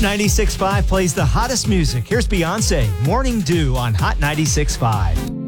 96.5 plays the hottest music. Here's Beyonce, Morning Dew on Hot 96.5.